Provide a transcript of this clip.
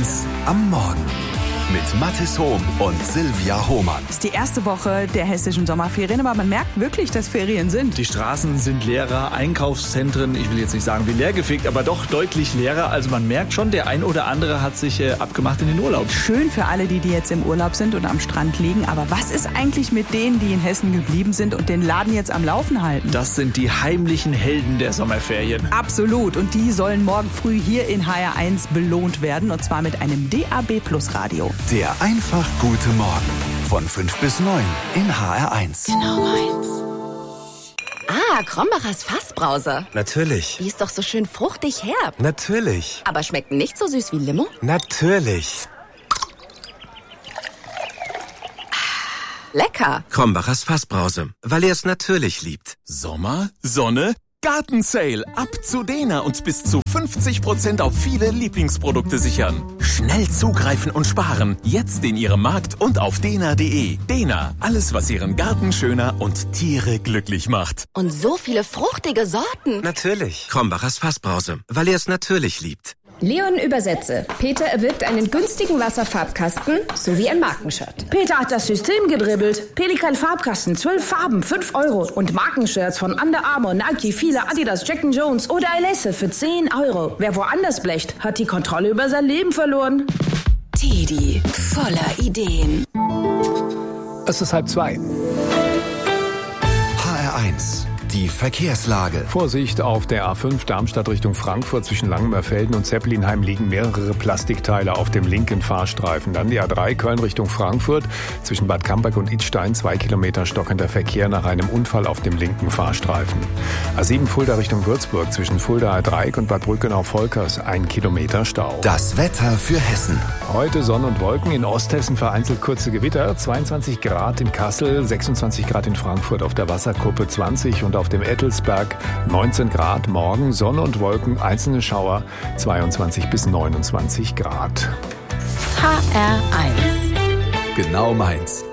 1 am Morgen mit Mathis Hohm und Silvia Hohmann. Es ist die erste Woche der hessischen Sommerferien, aber man merkt wirklich, dass Ferien sind. Die Straßen sind leerer, Einkaufszentren, ich will jetzt nicht sagen wie leergefegt, aber doch deutlich leerer. Also man merkt schon, der ein oder andere hat sich abgemacht in den Urlaub. Schön für alle, die jetzt im Urlaub sind und am Strand liegen. Aber was ist eigentlich mit denen, die in Hessen geblieben sind und den Laden jetzt am Laufen halten? Das sind die heimlichen Helden der Sommerferien. Absolut. Und die sollen morgen früh hier in HR1 belohnt werden. Und zwar mit einem DAB+ Radio. Der einfach gute Morgen von 5 bis 9 in HR1. Genau meins. Ah, Krombachers Fassbrause. Natürlich. Die ist doch so schön fruchtig herb. Natürlich. Aber schmeckt nicht so süß wie Limo? Natürlich. Lecker. Krombachers Fassbrause, weil er es natürlich liebt. Sommer, Sonne, Gartensale. Ab zu Dena und bis zu 50% auf viele Lieblingsprodukte sichern. Schnell zugreifen und sparen. Jetzt in Ihrem Markt und auf dena.de. Dena, alles was Ihren Garten schöner und Tiere glücklich macht. Und so viele fruchtige Sorten. Natürlich. Krombachers Fassbrause, weil er es natürlich liebt. Leon übersetze. Peter erwirbt einen günstigen Wasserfarbkasten sowie ein Markenshirt. Peter hat das System gedribbelt. Pelikan Farbkasten, 12 Farben, 5 €. Und Markenshirts von Under Armour, Nike, Fila, Adidas, Jack & Jones oder Alesse für 10 €. Wer woanders blecht, hat die Kontrolle über sein Leben verloren. Tidi, voller Ideen. Es ist 1:30. HR1, die Verkehrslage. Vorsicht auf der A5 Darmstadt Richtung Frankfurt zwischen Langenmerfelden und Zeppelinheim liegen mehrere Plastikteile auf dem linken Fahrstreifen. Dann die A3 Köln Richtung Frankfurt zwischen Bad Camberg und Idstein 2 Kilometer stockender Verkehr nach einem Unfall auf dem linken Fahrstreifen. A7 Fulda Richtung Würzburg zwischen Fuldaer Dreieck und Bad Brückenau-Volkers 1 Kilometer Stau. Das Wetter für Hessen. Heute Sonne und Wolken, in Osthessen vereinzelt kurze Gewitter, 22 Grad in Kassel, 26 Grad in Frankfurt auf der Wasserkuppe, 20 und auf dem Ettelsberg 19 Grad, morgen Sonne und Wolken, einzelne Schauer, 22 bis 29 Grad. HR1. Genau meins.